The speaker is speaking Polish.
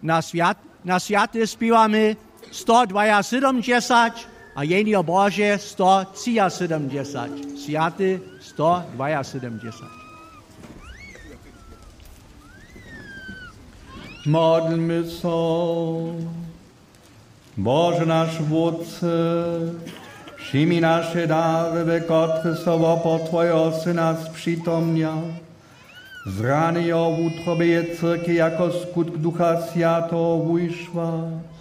na światy śpiewamy 172 a jenijo Boże 173. Światy 172. Modlmy się. Boże nasz wódcy, przyjmij nasze dary, które są po Twojego Syna sprzytomnia. Z rany Jego w utrobie Cyrki jako skutk Ducha Świętego wyszła.